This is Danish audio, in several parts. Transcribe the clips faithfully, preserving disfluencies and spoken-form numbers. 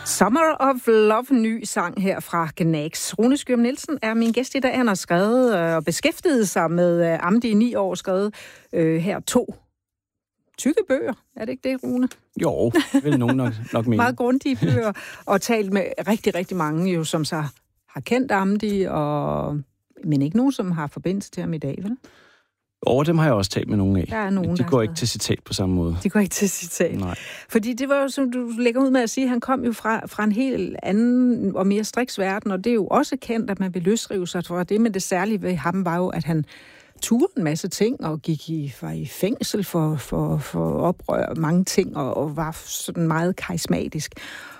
Summer of Love, ny sang her fra Gnags. Rune Skyum Nielsen er min gæst i dag. Han har skrevet og beskæftiget sig med Amdi i ni år, skrevet øh, her to tykke bøger. Er det ikke det, Rune? Jo, vil nogen nok, nok mene. Meget grundige bøger, og talt med rigtig, rigtig mange, jo, som så har kendt Amdi, og... men ikke nogen, som har forbindelse til ham i dag, vel? Og dem har jeg også talt med nogen af. Der er nogen, de der går ikke til citat på samme måde. De går ikke til citat. Nej. Fordi det var jo, som du lægger ud med at sige, han kom jo fra, fra en helt anden og mere striks verden, og det er jo også kendt, at man vil løsrive sig fra det, men det særlige ved ham var jo, at han turde en masse ting og gik i, var i fængsel for, for, for oprør mange ting, og, og var sådan meget karismatisk.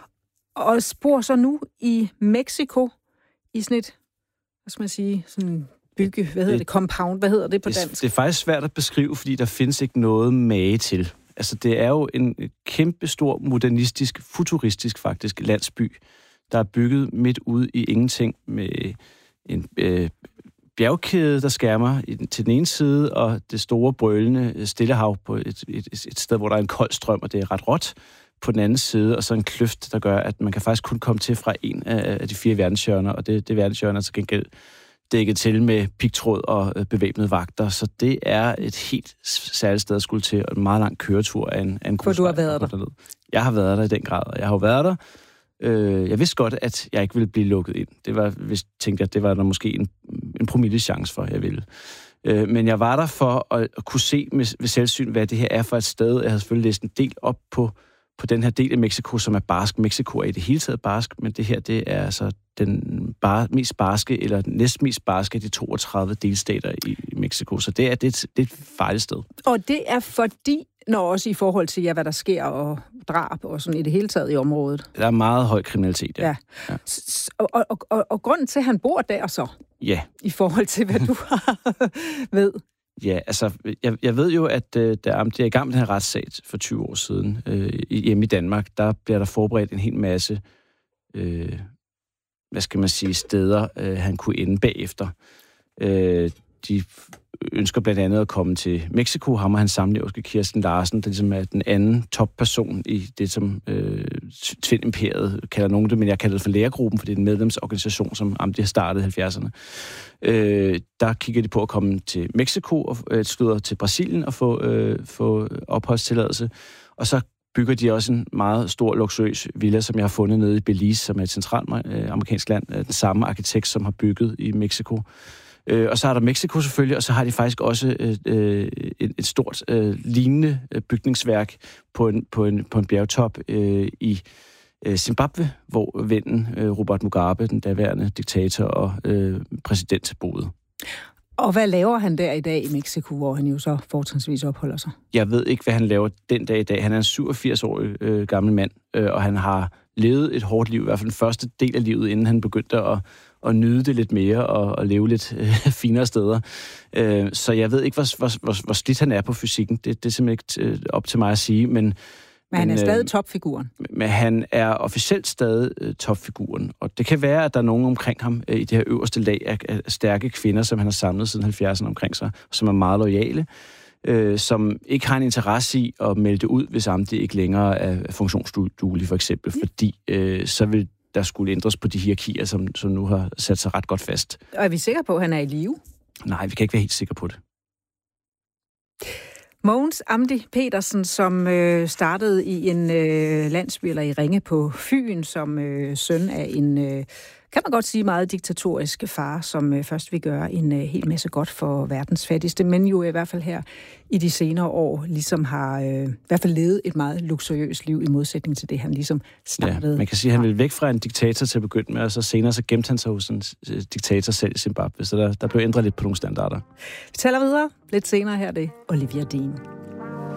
Og bor så nu i Mexico i sådan et, hvad skal man sige, sådan bygge, hvad hedder det, det compound, hvad hedder det på dansk? Det, det er faktisk svært at beskrive, fordi der findes ikke noget mage til. Altså, det er jo en kæmpe stor, modernistisk, futuristisk faktisk landsby, der er bygget midt ude i ingenting med en øh, bjergkæde, der skærmer til den ene side, og det store, brølende Stillehav på et, et, et sted, hvor der er en kold strøm, og det er ret råt på den anden side, og så en kløft, der gør, at man kan faktisk kun komme til fra en af de fire verdenshjørner, og det, det verdenshjørner er til gengæld dækket til med pigtråd og bevæbnede vagter, så det er et helt særligt sted at skulle til, og en meget lang køretur af en, af en For du har været der? Derned. Jeg har været der i den grad, og jeg har jo været der. Øh, jeg vidste godt, at jeg ikke ville blive lukket ind. Det var, hvis tænkte jeg, det var der måske en, en promille chance for, at jeg ville. Øh, men jeg var der for at, at kunne se med, ved selvsyn, hvad det her er for et sted. Jeg havde selvfølgelig læst en del op på på den her del af Mexico, som er barsk. Mexico er i det hele taget barsk, men det her, det er altså den bar, mest barske, eller næst mest barske af de toogtredive delstater i Mexico. Så det er, det, er, det er et farligt sted. Og det er fordi, når også i forhold til, ja, hvad der sker, og drab, og sådan i det hele taget i området. Der er meget høj kriminalitet, ja. ja. ja. Og, og, og, og grunden til, at han bor der så, ja. I forhold til, hvad du har ved. Ja, altså, jeg, jeg ved jo, at øh, da Amdi er i gang med den her retssag for tyve år siden, øh, hjemme i Danmark, der bliver der forberedt en hel masse, øh, hvad skal man sige, steder, øh, han kunne ende bagefter. Øh, de ønsker blandt andet at komme til Mexico. Ham og hans samlever, Kirsten Larsen, der ligesom er den anden topperson i det, som øh, Tvind-imperiet kalder nogen det, men jeg kalder det for Lærergruppen, for det er en medlemsorganisation, som Amdi har startet i halvfjerdserne. Øh, der kigger de på at komme til Mexico og øh, slutter til Brasilien og få, øh, få opholdstilladelse. Og så bygger de også en meget stor, luksuriøs villa, som jeg har fundet nede i Belize, som er et centralt øh, amerikansk land. Den samme arkitekt, som har bygget i Mexico. Øh, og så er der Mexico selvfølgelig, og så har de faktisk også øh, et, et stort øh, lignende bygningsværk på en, på en, på en bjergtop øh, i øh, Zimbabwe, hvor vennen øh, Robert Mugabe, den daværende diktator og øh, præsident, boede. Og hvad laver han der i dag i Mexico, hvor han jo så fortrinsvis opholder sig? Jeg ved ikke, hvad han laver den dag i dag. Han er en syvogfirs-årig øh, gammel mand, øh, og han har levet et hårdt liv, i hvert fald den første del af livet, inden han begyndte at og nyde det lidt mere og, og leve lidt øh, finere steder. Øh, så jeg ved ikke, hvor, hvor, hvor, hvor slidt han er på fysikken. Det, det er simpelthen ikke op til mig at sige, men... Men han er men, stadig øh, topfiguren. Men han er officielt stadig øh, topfiguren, og det kan være, at der er nogen omkring ham øh, i det her øverste lag af, af stærke kvinder, som han har samlet siden halvfjerdserne omkring sig, som er meget loyale, øh, som ikke har en interesse i at melde det ud, hvis Amdi ikke længere er funktionsduelig, for eksempel, mm. fordi øh, så vil der skulle ændres på de hierarkier, som, som nu har sat sig ret godt fast. Og er vi sikre på, at han er i live? Nej, vi kan ikke være helt sikre på det. Mogens Amdi Petersen, som øh, startede i en øh, landsby, eller i Ringe på Fyn, som øh, søn af en, øh, kan man godt sige, meget diktatorisk far, som øh, først vil gøre en øh, hel masse godt for verdens fattigste, men jo i hvert fald her i de senere år ligesom har øh, i hvert fald levet et meget luksuriøst liv i modsætning til det, han ligesom startede. Ja, man kan sige, at han ville væk fra en diktator til at begynde med, og så senere så gemte han sig hos en diktator selv i Zimbabwe, så der, der blev ændret lidt på nogle standarder. Vi taler videre lidt senere her, det Olivia Dean.